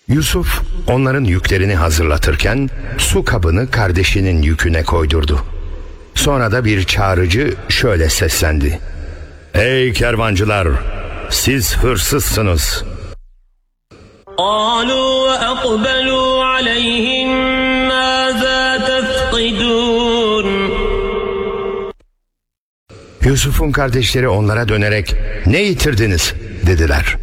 Yusuf onların yüklerini hazırlatırken su kabını kardeşinin yüküne koydurdu. Sonra da bir çağrıcı şöyle seslendi: "Ey kervancılar, siz hırsızsınız." قالوا وأقبلوا عليهم ماذا تفقدون. Yusuf'un kardeşleri onlara dönerek "Ne yitirdiniz?" dediler.